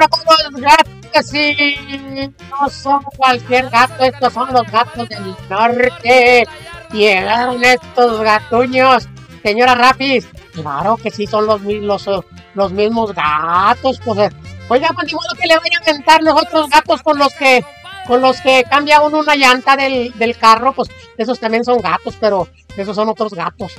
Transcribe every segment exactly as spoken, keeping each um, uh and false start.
Los gatos sí, no son cualquier gato, estos son los gatos del norte. Llegaron estos gatuños, señora Rapis. Claro que sí, son los mismos, los mismos gatos. Pues, oiga, pues ni modo que le vayan a mentar los otros gatos con los que, con los que cambia uno una llanta del, del carro. Pues esos también son gatos, pero esos son otros gatos.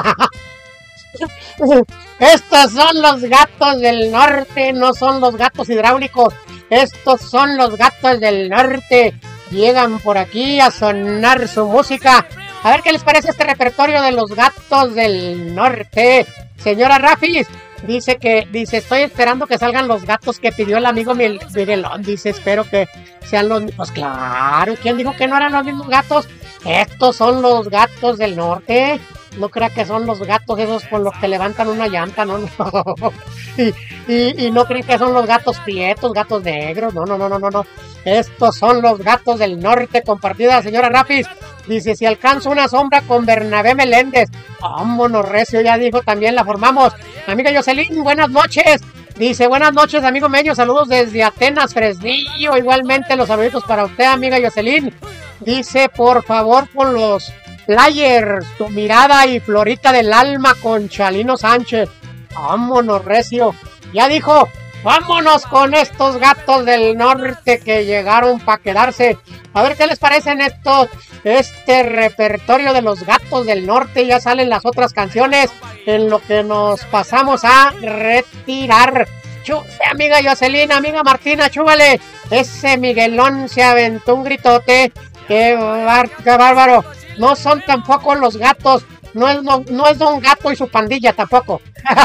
Estos son los gatos del norte, no son los gatos hidráulicos. Estos son los gatos del norte. Llegan por aquí a sonar su música. A ver qué les parece este repertorio de los gatos del norte. Señora Rafis, dice que, dice, estoy esperando que salgan los gatos que pidió el amigo Miguelón. Dice, espero que sean los mismos. Pues claro, ¿quién dijo que no eran los mismos gatos? Estos son los gatos del norte. No crea que son los gatos esos con los que levantan una llanta, no, no. Y, y, y no creen que son los gatos prietos, gatos negros, no, no, no, no, no, no. Estos son los gatos del norte, compartida la señora Rapis. Dice, si alcanzo una sombra con Bernabé Meléndez. Vámonos, recio, ya dijo, también la formamos. Amiga Jocelyn, buenas noches. Dice, buenas noches, amigo Meño, saludos desde Atenas, Fresnillo. Igualmente los saluditos para usted, amiga Jocelyn. Dice, por favor, con los Players, tu mirada y Florita del alma con Chalino Sánchez. Vámonos, recio. Ya dijo, vámonos con estos gatos del norte que llegaron para quedarse. A ver qué les parecen estos, este repertorio de los gatos del norte. Ya salen las otras canciones en lo que nos pasamos a retirar. Chúbale, amiga Jocelyn, amiga Martina, chúbale. Ese Miguelón se aventó un gritote. Qué, bar, qué bárbaro. No son tampoco los gatos. No es, no, no es Don Gato y su pandilla tampoco.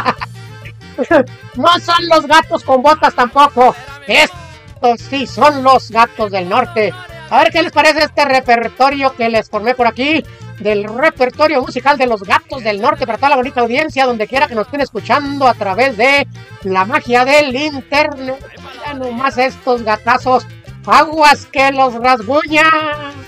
No son los gatos con botas tampoco. Estos sí son los gatos del norte. A ver qué les parece este repertorio que les formé por aquí. Del repertorio musical de los gatos del norte para toda la bonita audiencia, donde quiera que nos estén escuchando a través de la magia del internet. Ya nomás estos gatazos. Aguas que los rasguñan.